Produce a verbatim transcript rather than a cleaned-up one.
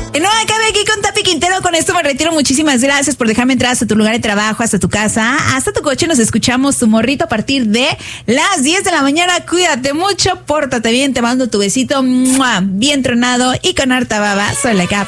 No, acabe aquí con Tapi Quintero. Con esto me retiro. Muchísimas gracias por dejarme entrar hasta tu lugar de trabajo, hasta tu casa, hasta tu coche. Nos escuchamos, tu morrito, a partir de las diez de la mañana. Cuídate mucho, pórtate bien. Te mando tu besito ¡mua! Bien tronado y con harta baba. Soy la Cap.